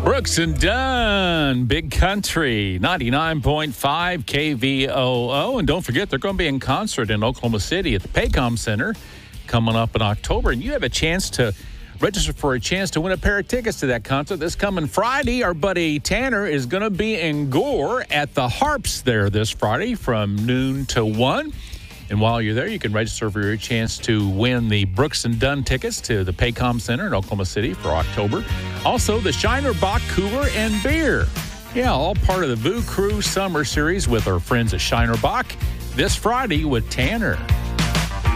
Brooks and Dunn, Big Country, 99.5 KVOO. And don't forget, they're going to be in concert in Oklahoma City at the Paycom Center coming up in October. And you have a chance to register for a chance to win a pair of tickets to that concert this coming Friday. Our buddy Tanner is going to be in Gore at the Harps there this Friday from noon to 1. And while you're there, you can register for your chance to win the Brooks and Dunn tickets to the Paycom Center in Oklahoma City for October. Also, the Shiner Bock Cooler and Beer. Yeah, all part of the VU Crew Summer Series with our friends at Shiner Bock this Friday with Tanner.